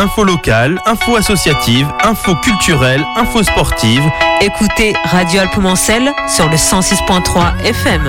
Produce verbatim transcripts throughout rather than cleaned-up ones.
info locale, info associative, info culturelle, info sportive. Écoutez Radio Alpes-Mancel sur le cent six point trois F M.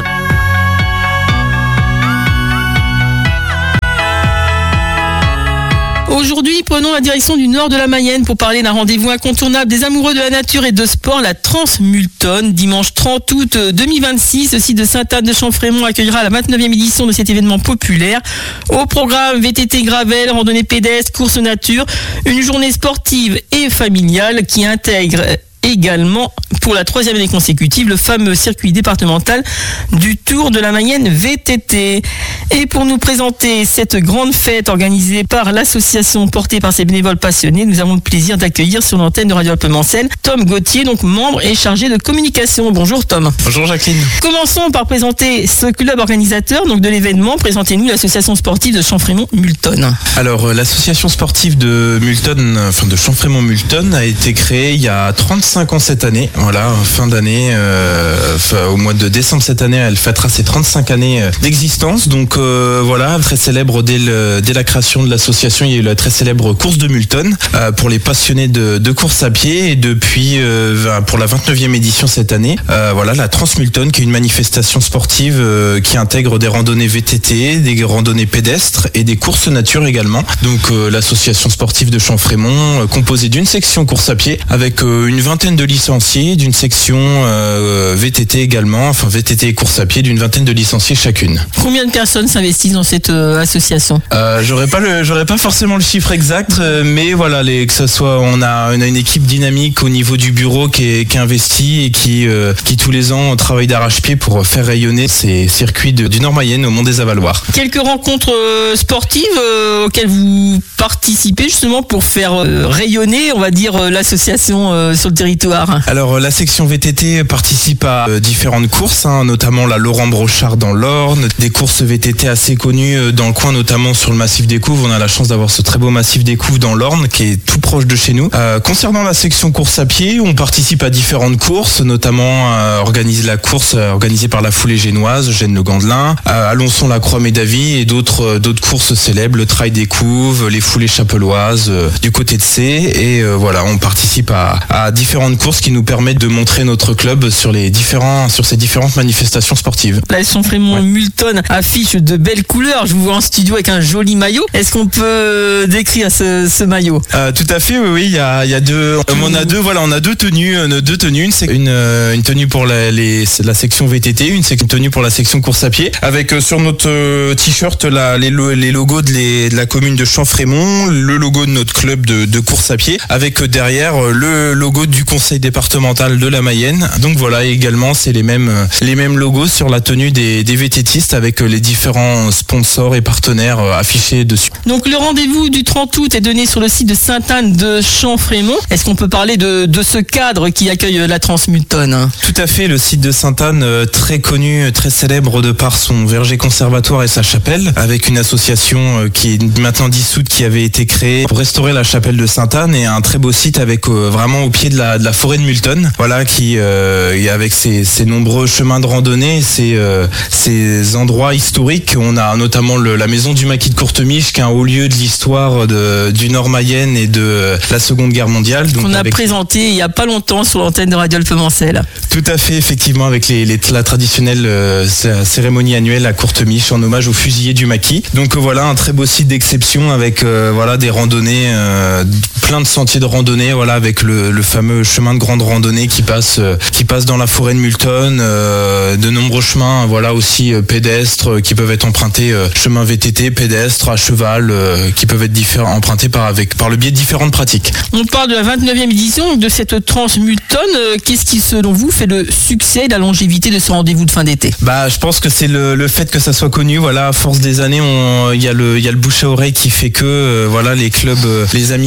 Aujourd'hui, prenons la direction du nord de la Mayenne pour parler d'un rendez-vous incontournable des amoureux de la nature et de sport, la Transmulton. Dimanche trente août deux mille vingt-six, le site de Sainte-Anne-de-Champfrémont accueillera la vingt-neuvième édition de cet événement populaire. Au programme V T T gravel, randonnée pédestre, course nature, une journée sportive et familiale qui intègre également pour la troisième année consécutive le fameux circuit départemental du Tour de la Mayenne V T T. Et pour nous présenter cette grande fête organisée par l'association portée par ces bénévoles passionnés, nous avons le plaisir d'accueillir sur l'antenne de Radio Alpes-Mancel Tom Gauthier, donc membre et chargé de communication. Bonjour Tom. Bonjour Jacqueline. Commençons par présenter ce club organisateur donc de l'événement. Présentez-nous l'association sportive de Champfrémont-Multon. Alors l'association sportive de Multon, enfin de Champfrémont-Multon a été créée il y a trente-cinq ans cette année. Voilà, fin d'année, euh, au mois de décembre cette année, elle fêtera ses trente-cinq années d'existence. Donc euh, voilà, très célèbre dès, le, dès la création de l'association, il y a eu la très célèbre course de Multon euh, pour les passionnés de, de course à pied. Et depuis, euh, pour la vingt-neuvième édition cette année, euh, voilà, la Transmulton qui est une manifestation sportive euh, qui intègre des randonnées V T T, des randonnées pédestres et des courses nature également. Donc euh, l'association sportive de Champfrémont, euh, composée d'une section course à pied avec euh, une vingtaine de licenciés, d'une section euh, V T T également, enfin V T T et course à pied d'une vingtaine de licenciés chacune. Combien de personnes s'investissent dans cette euh, association? euh, J'aurais pas le, j'aurais pas forcément le chiffre exact, euh, mais voilà, les, que ce soit, on a, on a une équipe dynamique au niveau du bureau qui est, qui est investie et qui, euh, qui tous les ans travaille d'arrache-pied pour faire rayonner ces circuits de, du Nord-Mayenne au Mont des Avaloirs. Quelques rencontres euh, sportives euh, auxquelles vous participez justement pour faire euh, rayonner, on va dire, euh, l'association euh, sur le territoire. Alors la section V T T participe à euh, différentes courses, hein, notamment la Laurent Brochard dans l'Orne, des courses V T T assez connues euh, dans le coin, notamment sur le massif des Couves. On a la chance d'avoir ce très beau massif des Couves dans l'Orne qui est tout proche de chez nous. Euh, concernant la section course à pied, on participe à différentes courses, notamment euh, organise la course euh, organisée par la foulée génoise, Gênes-le-Gandelin, euh, Alençon la Croix-Médavie et d'autres euh, d'autres courses célèbres, le Trail des Couves, les foulées chapelloises euh, du côté de C. Et euh, voilà, on participe à, à différentes courses qui nous permettent de montrer notre club sur les différents sur ces différentes manifestations sportives. La Champfrémont-Multon affiche de belles couleurs. Je vous vois en studio avec un joli maillot. Est-ce qu'on peut décrire ce, ce maillot? euh, Tout à fait, oui, oui. Il y a, il y a deux. Euh, on a deux. Voilà, on a deux tenues, euh, deux tenues. Une, c'est une, euh, une tenue pour la, les, la section V T T, une, c'est une tenue pour la section course à pied. Avec euh, sur notre euh, t-shirt là, les, les logos de, les, de la commune de Champfrémont, le logo de notre club de, de course à pied, avec euh, derrière euh, le logo du conseil départemental de la Mayenne. Donc voilà, également c'est les mêmes les mêmes logos sur la tenue des, des VTTistes avec les différents sponsors et partenaires affichés dessus. Donc le rendez-vous du trente août est donné sur le site de Sainte-Anne de Champfrémont. Est-ce qu'on peut parler de, de ce cadre qui accueille la Transmulton? Tout à fait, le site de Sainte-Anne, très connu, très célèbre de par son verger conservatoire et sa chapelle, avec une association qui est maintenant dissoute, qui avait été créée pour restaurer la chapelle de Sainte-Anne, et un très beau site avec euh, vraiment au pied de la, de la forêt de Multon, voilà, qui euh, avec ses, ses nombreux chemins de randonnée, ces, euh, ces endroits historiques. On a notamment le, la maison du maquis de Courtemiche, qui est un haut lieu de l'histoire de, du Nord-Mayenne et de la Seconde Guerre mondiale. Donc, on a avec... présenté il n'y a pas longtemps sur l'antenne de Radio Alpes-Mancel. Tout à fait, effectivement, avec les, les, la traditionnelle euh, cérémonie annuelle à Courtemiche en hommage aux fusillés du maquis. Donc euh, voilà, un très beau site d'exception avec euh, voilà, des randonnées, euh, plein de sentiers de randonnée, voilà, avec le, le fameux chemin de grande randonnée qui passe, euh, qui passe dans la forêt de Multon, euh, de nombreux chemins, voilà, aussi euh, pédestres euh, qui peuvent être empruntés, euh, chemin V T T, pédestres, à cheval, euh, qui peuvent être diffé- empruntés par, avec, par le biais de différentes pratiques. On parle de la vingt-neuvième édition de cette Transmulton. Euh, qu'est-ce qui, selon vous, fait le succès et la longévité de ce rendez-vous de fin d'été? Bah, je pense que c'est le, le fait que ça soit connu. Voilà, à force des années, il y a le, il y a le bouche à oreille qui fait que, euh, voilà, les clubs, euh, les amis V T T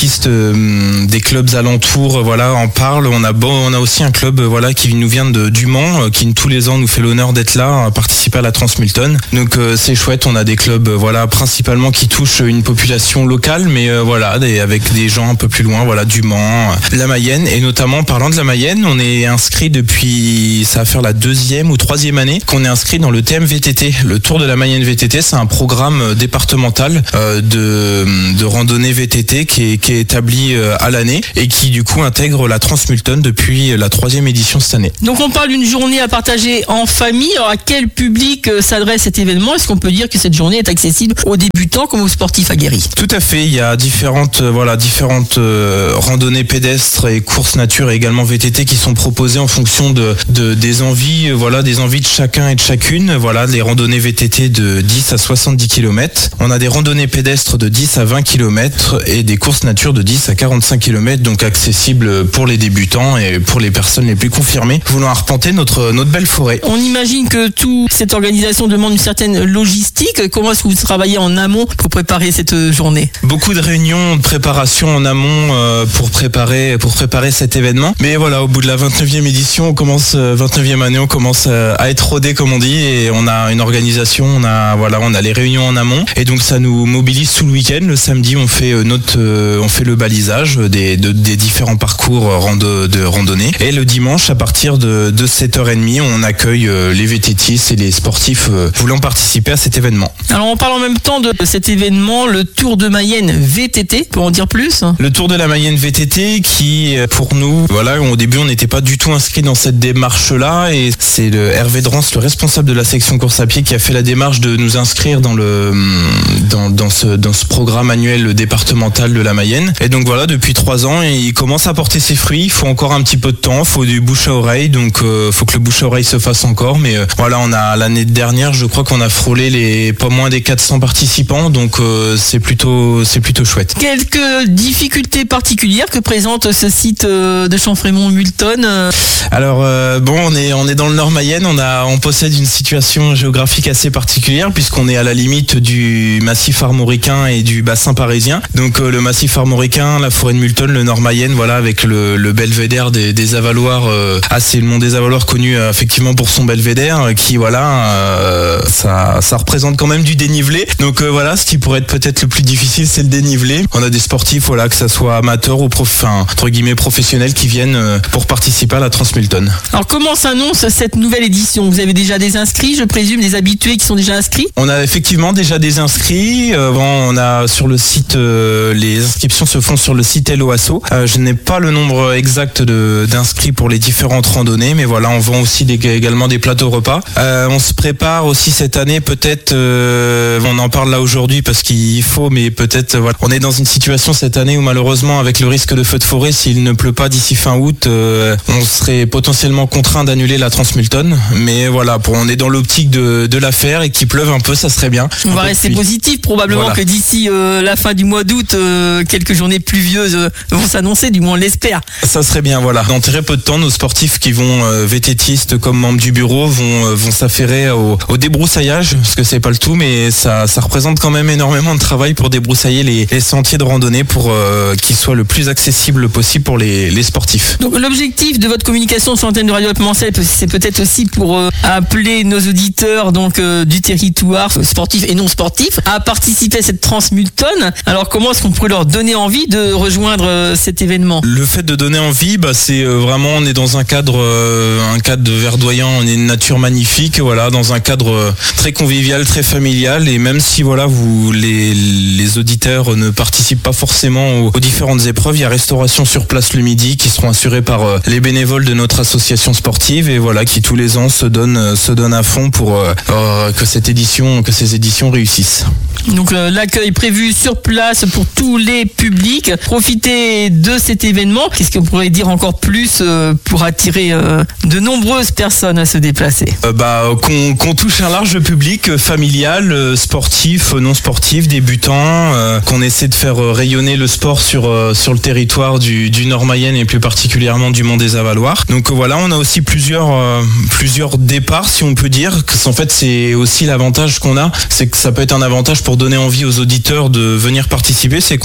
vététistes euh, des clubs alentours, voilà, en parlent. On a bon, on a aussi un club, voilà, qui nous vient de du Mans, euh, qui tous les ans nous fait l'honneur d'être là, à participer à la Transmulton. Donc euh, c'est chouette. On a des clubs, euh, voilà, principalement qui touchent une population locale, mais euh, voilà, des, avec des gens un peu plus loin, voilà, du Mans, euh, la Mayenne, et notamment parlant de la Mayenne, on est inscrit depuis, ça va faire la deuxième ou troisième année qu'on est inscrit dans le T M V T T, le Tour de la Mayenne V T T. C'est un programme départemental euh, de, de randonnée V T T qui est, qui est établi euh, à l'année et qui du coup intègre la Transmulton depuis la troisième édition cette année. Donc on parle d'une journée à partager en famille. Alors à quel public euh, s'adresse cet événement? Est-ce qu'on peut dire que cette journée est accessible aux débutants comme aux sportifs aguerris? Tout à fait. Il y a différentes, euh, voilà, différentes euh, randonnées pédestres et courses nature et également V T T qui sont proposées en fonction de, de des envies, euh, voilà, des envies de chacun et de chacune. Voilà, les randonnées V T T de dix à soixante-dix kilomètres. On a des randonnées pédestres de dix à vingt kilomètres et des courses nature de dix à quarante-cinq kilomètres, donc accessibles pour les débutants et pour les personnes les plus confirmées voulant arpenter notre, notre belle forêt. On imagine que toute cette organisation demande une certaine logistique. Comment est-ce que vous travaillez en amont pour préparer cette journée? Beaucoup de réunions de préparation en amont euh, pour préparer pour préparer cet événement. Mais voilà, au bout de la vingt-neuvième édition, on commence vingt-neuvième année, on commence à être rodé comme on dit, et on a une organisation, on a voilà, on a les réunions en amont, et donc ça nous mobilise tout le week-end. Le samedi, on fait notre euh, on fait le balisage des de, des différents parcours rando, de randonnée, et le dimanche à partir de, de sept heures trente, on accueille euh, les vététistes et les sportifs euh, voulant participer à cet événement. Alors on parle en même temps de cet événement, le Tour de Mayenne V T T. Pour en dire plus? Le Tour de la Mayenne V T T qui, pour nous, voilà, au début on n'était pas du tout inscrit dans cette démarche-là, et c'est le Hervé Drance, le responsable de la section course à pied, qui a fait la démarche de nous inscrire dans le dans, dans ce dans ce programme annuel départemental de la Mayenne. Et donc voilà, depuis trois ans, il commence à porter ses fruits. Il faut encore un petit peu de temps, il faut du bouche à oreille, donc euh, faut que le bouche à oreille se fasse encore. Mais euh, voilà, on a l'année dernière, je crois qu'on a frôlé les pas moins des quatre cents participants, donc euh, c'est plutôt c'est plutôt chouette. Quelques difficultés particulières que présente ce site euh, de Chanfrémont-Multon? euh... Alors euh, bon, on est on est dans le Nord Mayenne, on a on possède une situation géographique assez particulière puisqu'on est à la limite du massif armoricain et du bassin parisien. Donc euh, le massif armoricain, la forêt de Multon, le Nord Mayenne, voilà, avec le, le belvédère des, des Avaloirs, euh, ah, c'est le mont des Avaloirs connu euh, effectivement pour son belvédère, euh, qui voilà, euh, ça ça représente quand même du dénivelé. Donc euh, voilà, ce qui pourrait être peut-être le plus difficile, c'est le dénivelé. On a des sportifs, voilà, que ça soit amateurs ou prof, enfin, entre guillemets professionnels, qui viennent euh, pour participer à la Transmulton. Alors comment s'annonce cette nouvelle édition? Vous avez déjà des inscrits, je présume, des habitués qui sont déjà inscrits? On a effectivement déjà des inscrits. Euh, bon, on a sur le site, euh, les inscriptions se font sur le site Hello Asso. Euh, je n'ai pas le nombre exact de, d'inscrits pour les différentes randonnées, mais voilà, on vend aussi des, également des plateaux repas. Euh, on se prépare aussi cette année, peut-être, euh, on en parle là aujourd'hui parce qu'il faut, mais peut-être, voilà, on est dans une situation cette année où malheureusement, avec le risque de feu de forêt, s'il ne pleut pas d'ici fin août, euh, on serait potentiellement contraint d'annuler la Transmulton. Mais voilà, pour, on est dans l'optique de, de la faire, et qu'il pleuve un peu, ça serait bien. On va rester positif, probablement voilà. Que d'ici euh, la fin du mois d'août, euh, quelques journées pluvieuses euh, vont s'annoncer, du moins on l'espère. Ça serait bien, voilà. Dans très peu de temps, nos sportifs qui vont euh, vététistes comme membres du bureau vont euh, vont s'affairer au, au débroussaillage, parce que c'est pas le tout, mais ça ça représente quand même énormément de travail pour débroussailler les, les sentiers de randonnée pour euh, qu'ils soient le plus accessibles possible pour les, les sportifs. Donc l'objectif de votre communication sur l'antenne de Radio Alpes-Mancel, c'est peut-être aussi pour euh, appeler nos auditeurs donc euh, du territoire, sportifs et non sportifs, à participer à cette Transmulton. Alors comment est-ce qu'on pourrait leur donner envie de rejoindre euh, cet événement? Le fait de donner envie, bah, c'est euh, vraiment, on est dans un cadre euh, un cadre verdoyant, on est une nature magnifique, voilà, dans un cadre euh, très convivial, très familial, et même si voilà, vous les, les auditeurs ne participent pas forcément aux, aux différentes épreuves, il y a restauration sur place le midi qui seront assurés par euh, les bénévoles de notre association sportive, et voilà, qui tous les ans se donnent euh, se donnent à fond pour euh, euh, que cette édition, que ces éditions réussissent. Donc euh, l'accueil prévu sur place pour tous les publics. Profitez de cet événement. Qu'est-ce qu'on pourrait dire encore plus euh, pour attirer euh, de nombreuses personnes à se déplacer? euh, bah, qu'on, qu'on touche un large public, euh, familial, euh, sportif, euh, non sportif, débutant, euh, qu'on essaie de faire euh, rayonner le sport sur euh, sur le territoire du, du Nord Mayenne et plus particulièrement du Mont des Avaloirs. Donc euh, voilà, on a aussi plusieurs euh, plusieurs départs, si on peut dire. En fait, c'est aussi l'avantage qu'on a, c'est que ça peut être un avantage pour donner envie aux auditeurs de venir participer, c'est qu'on a des départs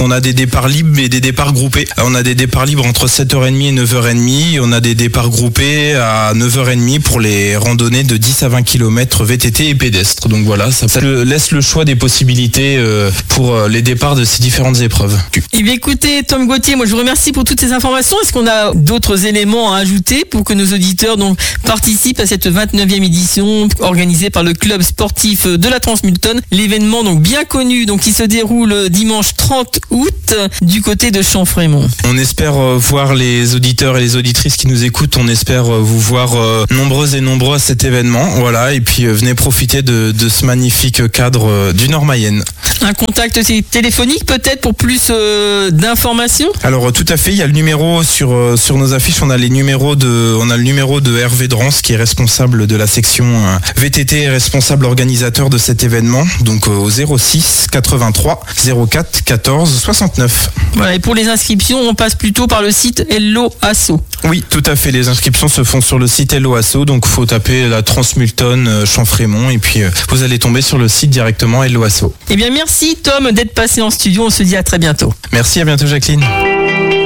départs libres et des départs groupés. On a des départs libres entre sept heures trente et neuf heures trente. Et on a des départs groupés à neuf heures trente pour les randonnées de dix à vingt kilomètres V T T et pédestres. Donc voilà, ça, ça laisse le choix des possibilités pour les départs de ces différentes épreuves. Eh bien écoutez, Tom Gauthier, moi je vous remercie pour toutes ces informations. Est-ce qu'on a d'autres éléments à ajouter pour que nos auditeurs donc participent à cette vingt-neuvième édition organisée par le club sportif de la Transmulton, l'événement donc bien connu donc qui se déroule dimanche trente août du côté de Champfrémont. On espère voir les auditeurs et les auditrices qui nous écoutent, on espère vous voir nombreux et nombreux à cet événement. Voilà, et puis venez profiter de, de ce magnifique cadre du Nord-Mayenne. Un contact téléphonique peut-être pour plus euh, d'informations? Alors tout à fait, il y a le numéro sur euh, sur nos affiches, on a les numéros de on a le numéro de Hervé Drance qui est responsable de la section euh, V T T et responsable organisateur de cet événement, donc euh, au zéro six quatre-vingt-trois zéro quatre quatorze soixante-neuf. Voilà, et pour les inscriptions, on passe plutôt par le site Hello Asso. Oui, tout à fait, les inscriptions se font sur le site Hello Asso, donc faut taper la Transmulton euh, Champfrémont et puis euh, vous allez tomber sur le site directement Hello Asso. Eh bien merci Tom d'être passé en studio, on se dit à très bientôt. Merci, à bientôt Jacqueline.